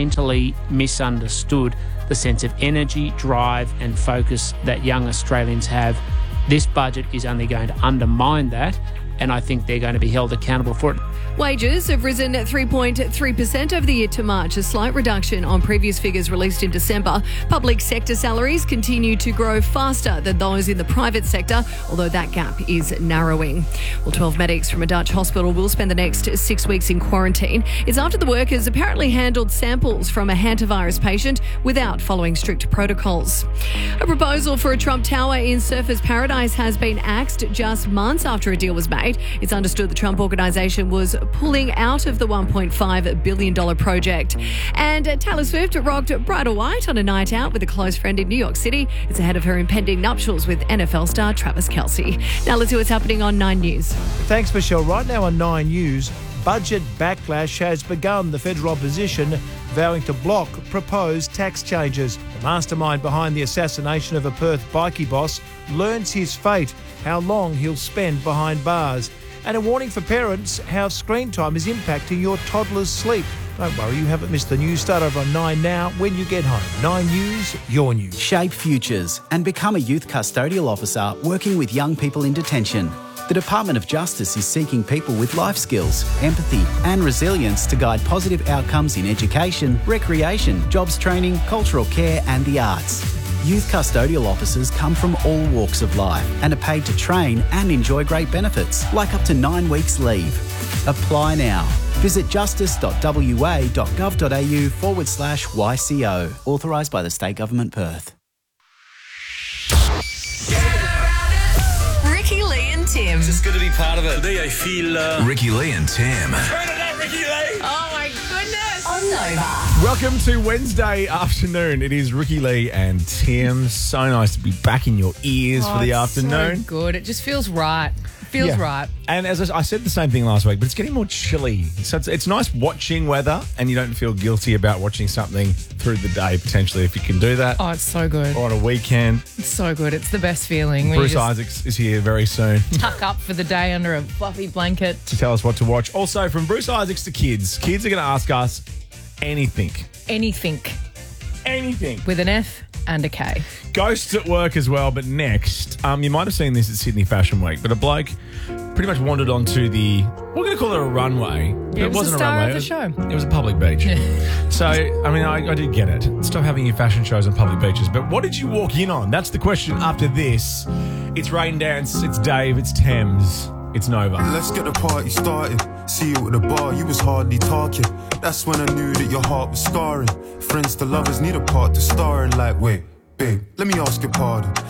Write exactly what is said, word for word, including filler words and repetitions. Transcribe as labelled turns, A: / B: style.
A: fundamentally misunderstood the sense of energy, drive and focus that young Australians have. This budget is only going to undermine that, and I think they're going to be held accountable for it.
B: Wages have risen three point three percent over the year to March, a slight reduction on previous figures released in December. Public sector salaries continue to grow faster than those in the private sector, although that gap is narrowing. Well, twelve medics from a Dutch hospital will spend the next six weeks in quarantine. It's after the workers apparently handled samples from a hantavirus patient without following strict protocols. A proposal for a Trump Tower in Surfers Paradise has been axed just months after a deal was made. It's understood the Trump organisation was pulling out of the one point five billion dollars project. And Taylor Swift rocked bright or white on a night out with a close friend in New York City. It's ahead of her impending nuptials with N F L star Travis Kelce. Now let's see what's happening on Nine News.
C: Thanks, Michelle. Right now on Nine News, budget backlash has begun. The federal opposition vowing to block proposed tax changes. The mastermind behind the assassination of a Perth bikie boss learns his fate, how long he'll spend behind bars. And a warning for parents, how screen time is impacting your toddler's sleep. Don't worry, you haven't missed the news. Start over on Nine now when you get home. Nine News, your news.
D: Shape futures and become a youth custodial officer working with young people in detention. The Department of Justice is seeking people with life skills, empathy and resilience to guide positive outcomes in education, recreation, jobs training, cultural care and the arts. Youth custodial officers come from all walks of life and are paid to train and enjoy great benefits, like up to nine weeks leave. Apply now. Visit justice.wa.gov.au forward slash YCO. Authorised by the State Government, Perth.
B: Ricky Lee and Tim.
E: Just good to be part of it. Today I feel... Uh...
F: Ricky Lee and Tim.
E: Turn it up, Ricky Lee!
B: Oh my goodness. On Nova.
G: Welcome to Wednesday afternoon. It is Ricky Lee and Tim. So nice to be back in your ears
H: oh,
G: for the
H: it's
G: afternoon.
H: So good. It just feels right. Feels
G: yeah.
H: right.
G: And as I, I said the same thing last week, but it's getting more chilly. So it's, it's nice watching weather and you don't feel guilty about watching something through the day, potentially, if you can do that.
H: Oh, it's so good.
G: Or on a weekend.
H: It's so good. It's the best feeling. When
G: Bruce
H: you just
G: Isaacs is here very soon.
H: tuck up for the day under a fluffy blanket.
G: To tell us what to watch. Also, from Bruce Isaacs to kids. Kids are going to ask us anything.
H: Anything.
G: Anything.
H: With an F and a K.
G: Ghosts at work as well, but next, um, you might have seen this at Sydney Fashion Week, but a bloke pretty much wandered onto the, we're going to call it a runway. But
H: Yeah, it, was
G: wasn't
H: the star
G: a runway.
H: of the show.
G: It was, it was a public beach. So, I mean, I, I did get it. Stop having your fashion shows on public beaches. But what did you walk in on? That's the question after this. It's Rain Dance, it's Dave, it's Thames, it's Nova.
I: Let's get the party started. See you at the bar, you was hardly talking. That's when I knew that your heart was scarring. Friends to lovers need a part to star in. Like, wait, babe, let me ask your pardon.